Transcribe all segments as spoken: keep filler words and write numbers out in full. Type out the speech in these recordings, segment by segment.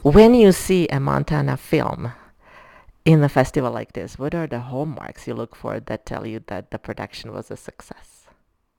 When you see a Montana film in a festival like this, what are the hallmarks you look for that tell you that the production was a success?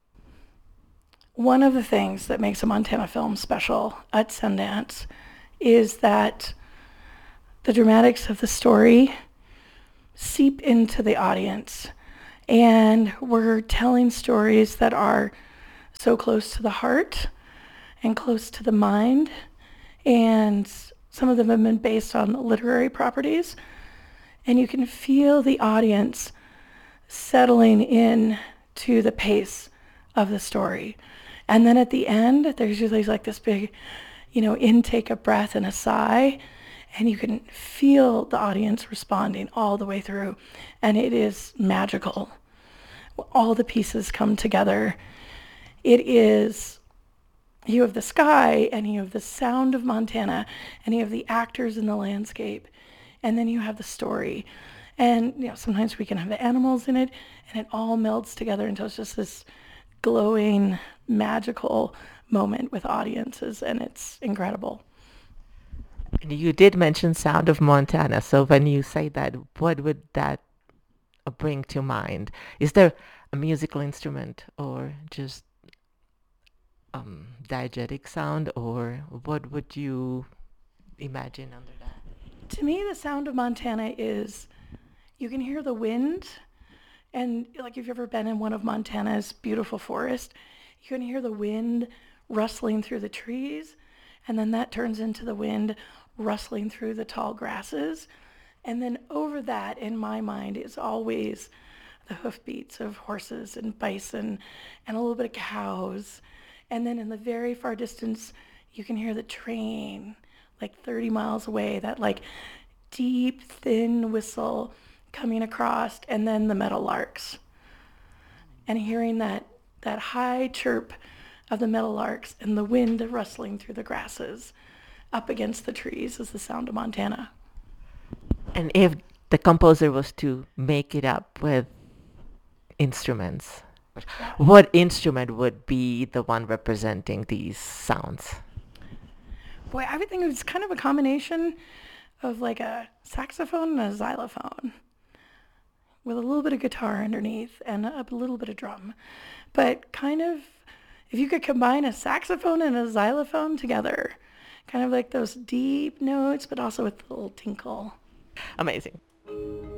One of the things that makes a Montana film special at Sundance is that the dramatics of the story seep into the audience. And we're telling stories that are so close to the heart and close to the mind. And some of them have been based on literary properties. And you can feel the audience settling in to the pace of the story. And then at the end, there's usually like this big, you know, intake of breath and a sigh. And you can feel the audience responding all the way through. And it is magical. All the pieces come together. It is, you have the sky, and you have the sound of Montana, and you have the actors in the landscape, and then you have the story. And you know, sometimes we can have the animals in it, and it all melds together until it's just this glowing, magical moment with audiences, and it's incredible. And you did mention Sound of Montana, so when you say that, what would that uh, bring to mind? Is there a musical instrument or just um, diegetic sound, or what would you imagine under that? To me, the sound of Montana is you can hear the wind, and like if you've ever been in one of Montana's beautiful forests, you can hear the wind rustling through the trees, and then that turns into the wind rustling through the tall grasses. And then over that, in my mind, is always the hoofbeats of horses and bison and a little bit of cows. And then in the very far distance, you can hear the train like thirty miles away, that like deep, thin whistle coming across, and then the meadowlarks. And hearing that, that high chirp of the meadowlarks and the wind rustling through the grasses up against the trees is the sound of Montana. And if the composer was to make it up with instruments, Yeah. what instrument would be the one representing these sounds? Boy, I would think it's kind of a combination of like a saxophone and a xylophone with a little bit of guitar underneath and a little bit of drum. But kind of, if you could combine a saxophone and a xylophone together, kind of like those deep notes, but also with a little tinkle. Amazing.